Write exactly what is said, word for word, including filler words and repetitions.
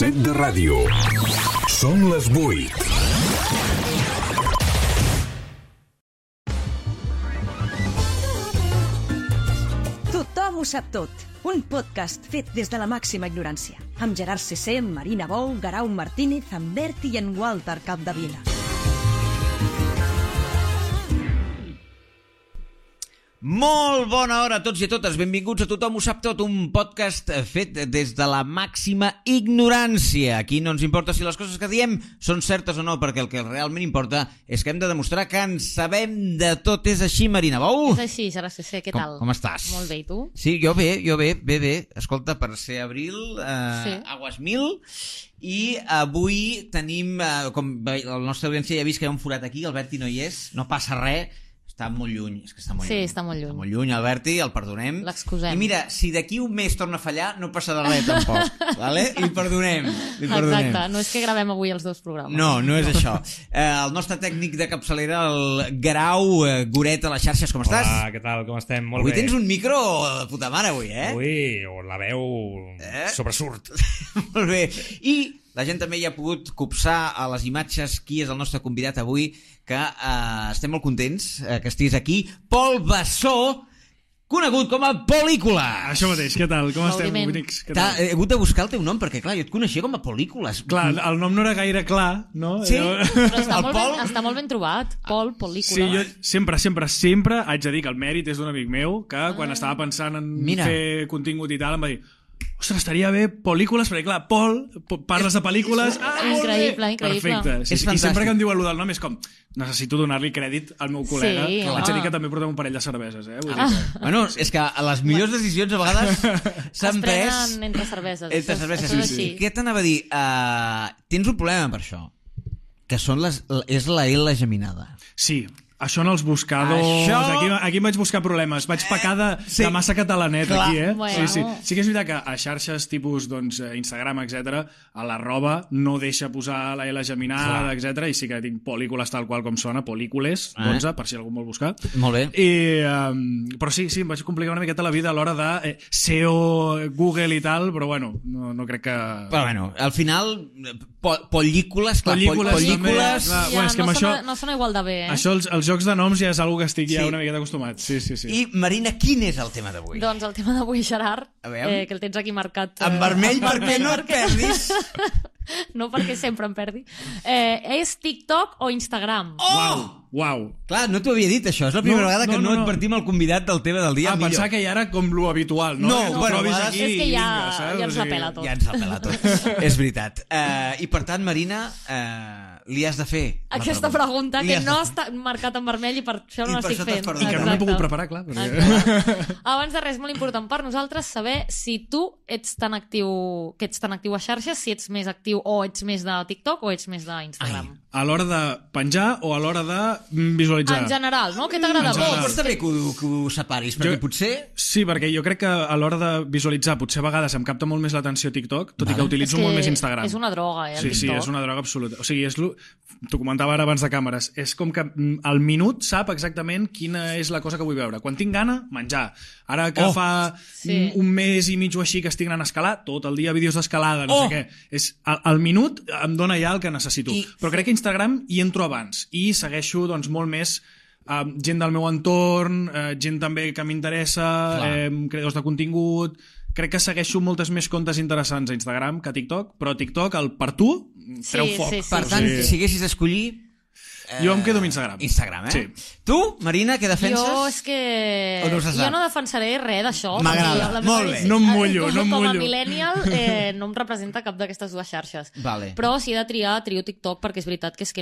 set de ràdio. Són les vuit. Tothom ho sap tot. Un podcast fet des de la màxima ignorància. Amb Gerard Cessé, Marina Bou, Guerau Martínez, en Bert i en Walter Capdevila. Molt bona hora a tots i a totes. Benvinguts a Tothom ho sap tot, un podcast fet des de la màxima ignorància. Aquí no ens importa si les coses que diem són certes o no, perquè el que realment importa és que hem de demostrar que en sabem de tot. És així, Marina Bou? És així, Gerard Cessé, què com, tal? Com estàs? Molt bé, i tu? Sí, jo bé, jo bé, bé, bé. Escolta, per ser abril, eh, Sí. aguas mil. I avui tenim, eh, com la nostra audiència ja ha vist que hi ha un forat aquí, el Berti no hi és, no passa res. Està molt lluny, és que està molt Sí, lluny. està molt lluny. Està molt lluny, el Berti, el perdonem. L'excusem. I mira, si d'aquí un mes torna a fallar, no passarà res tampoc, vale? Li perdonem, li perdonem. Exacte, no és que gravem avui els dos programes. No, no és això. Eh, el nostre tècnic de capçalera, el Guerau eh, Goret a les xarxes, com estàs? Hola, què tal, com estem? Molt Avui bé. tens un micro de puta mare, avui, eh? Avui la veu Eh? sobresurt. Molt bé. I la gent també hi ha pogut copsar a les imatges qui és el nostre convidat avui, que eh, estem molt contents eh, que estiguis aquí. Pol Bassó, conegut com a Pel·lícula. Això mateix, què tal? Com estem, L'audiment. bonics? Què T'ha tal? he hagut de buscar el teu nom, perquè clar, jo et coneixia com a Pel·lícules. Clar, el nom no era gaire clar, no? Sí? Jo- Però està, El molt Pol? ben, està molt ben trobat. Pol, pel·lícula. Sí, jo sempre, sempre, sempre haig de dir que el mèrit és d'un amic meu que quan estava pensant en Mira. fer contingut i tal em va dir: ostres, estaria bé pel·lícules, perquè clar, Pol, po- parles de pel·lícules... Ah, molt bé! Increïble, increïble. Perfecte. Sí, És sí. I sempre fantàstic. que em diuen allò del nom és com, necessito donar-li crèdit al meu col·lega. Sí, que home. vaig a dir que també portem un parell de cerveses, eh? Vull dir Ah. que... Bueno, és que a les millors decisions a vegades s'han Es pres prenen entre cerveses. entre això és- cerveses. això és Sí, així. sí. Què t'anava a dir? Uh, tens un problema per això, que són les, és la L geminada. Sí, això en els buscadors... Això- Aquí, aquí em vaig buscar problemes. Vaig pecar de, sí. de massa catalanet, Clar. aquí, eh? Bueno. Sí, sí. Sí que és veritat que a xarxes tipus doncs, eh, Instagram, etcètera, a l'arroba no deixa posar la L geminada, Clar. etcètera, i sí que tinc pel·lícules tal qual com sona, pel·lícules, Ah. d'onze, per si algú vol buscar. Molt bé. I, um, però sí, sí, em vaig complicar una miqueta la vida a l'hora de eh, S E O, Google i tal, però bueno, no, no crec que... Però bueno, al final, po pel·lícules, clar, Pel·lícules pel·lícules... també, clar. Ja, bueno, és que no, amb sona, això- no sona igual de bé, eh? Això, els, els jocs de noms ja és algo que estic ja Sí. una miqueta acostumat. Sí, sí, sí. I, Marina, quin és el tema d'avui? Doncs el tema d'avui, Gerard, A veure. eh, que el tens aquí marcat... En eh, vermell, en perquè no et perquè- perdis. No perquè sempre em perdi. Eh, és TikTok o Instagram? Oh! Uau. Clar, no t'ho havia dit, això. És la primera No, vegada que no, no, no, no. advertim el convidat del tema del dia. Ah, millor. pensar que ja era com lo habitual, no? No, Que t'ho bueno, trobis a vegades- aquí És que i ja, vinga, saps? ja ens O sigui, la pela tot. Ja ens la pela tot. És veritat. Uh, I per tant, Marina, uh, li has de fer la Aquesta pregunta, Li que has no de- està marcat en vermell i per això I no per l'estic això t'has fent. perdut. I que no m'he Exacte. pogut preparar, clar. Perquè... Exacte. Abans de res, molt important per nosaltres saber si tu ets tan actiu, que ets tan actiu a xarxes, si ets més actiu o ets més de TikTok o ets més d'Instagram. A l'hora de penjar o a l'hora de mm, visualitzar? En general, no? Què t'agrada En general. Però més? està bé que ho, que ho separis, perquè Jo- potser... Sí, perquè jo crec que a l'hora de visualitzar potser a vegades em capta molt més l'atenció TikTok, tot i que utilitzo És que molt més Instagram. És una droga, eh, el Sí, sí, TikTok. és una droga absoluta. O sigui, és lo... t'ho comentava ara abans de càmeres, és com que mm, al minut sap exactament quina és la cosa que vull veure. Quan tinc gana, menjar. Ara que Oh! fa Sí. un mes i mig o així que estic anant a escalar, tot el dia vídeos d'escalada, no Oh! sé què. És, al, al minut em dona ja el que necessito. I- Però crec que Instagram hi entro abans i segueixo doncs, molt més uh, gent del meu entorn, uh, gent també que m'interessa, Clar. eh, creadors de contingut. Crec que segueixo moltes més comptes interessants a Instagram que a TikTok, però TikTok, el per tu, treu Sí, foc. sí, sí. Per tant, Sí. si haguessis d'escollir... Jo em quedo amb Instagram. Instagram, eh? Sí. Tu, Marina, què defenses? Jo és que... O no se sap? jo no defensaré res d'això. M'agrada. perquè la Molt meva bé. vis- No em mullo, com, no em Com a mullo. millennial eh, no em representa cap d'aquestes dues xarxes. Vale. Però si he de triar, trio TikTok perquè és veritat que és que